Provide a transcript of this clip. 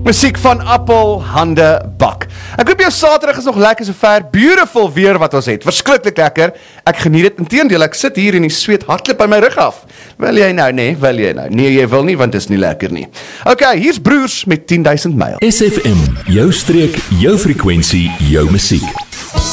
Musiek van Appel, Hande, Bak. Ek hoop jou Saterdag is nog lekker so ver. Beautiful weer wat ons het. Verskriklik lekker. Ek geniet dit. Inteendeel, ek sit hier en die sweet hardloop by my rug af. Wil jy nou, nee? Wil jy nou? Nee, jy wil nie, want dit is nie lekker nie. Okay, hier's Broers met 10.000 myl. SFM, jou streek, jou frekwensie, jou musiek.